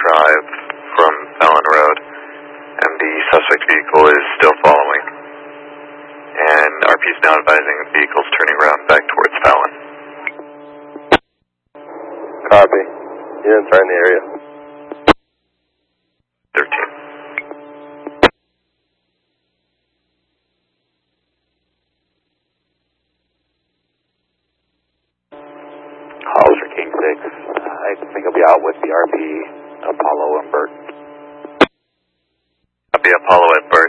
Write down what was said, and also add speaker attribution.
Speaker 1: 5 from Fallon Road, and the suspect vehicle is still following. And RP is now advising the vehicle's turning around back towards Fallon.
Speaker 2: Copy. Units are in the area.
Speaker 1: 13.
Speaker 3: Calls for King 6. I think I'll be out with the RP, Apollo and Bert.
Speaker 1: Copy, Apollo at Bert.